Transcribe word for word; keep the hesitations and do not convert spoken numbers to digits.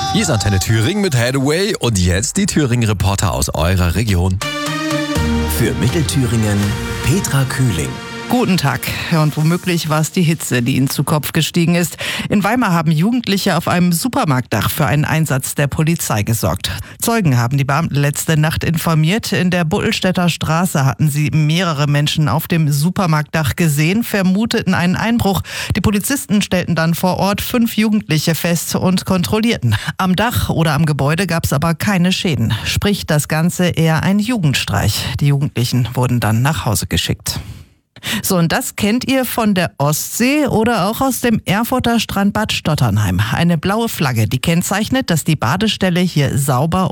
Hier ist Antenne Thüringen mit Hideaway und jetzt die Thüringen-Reporter aus eurer Region. Für Mittelthüringen Petra Kühling. Guten Tag. Und womöglich war es die Hitze, die ihnen zu Kopf gestiegen ist. In Weimar haben Jugendliche auf einem Supermarktdach für einen Einsatz der Polizei gesorgt. Zeugen haben die Beamten letzte Nacht informiert. In der Buttelstädter Straße hatten sie mehrere Menschen auf dem Supermarktdach gesehen, vermuteten einen Einbruch. Die Polizisten stellten dann vor Ort fünf Jugendliche fest und kontrollierten. Am Dach oder am Gebäude gab es aber keine Schäden. Sprich, das Ganze eher ein Jugendstreich. Die Jugendlichen wurden dann nach Hause geschickt. So, und das kennt ihr von der Ostsee oder auch aus dem Erfurter Strandbad Stotternheim. Eine blaue Flagge, die kennzeichnet, dass die Badestelle hier sauber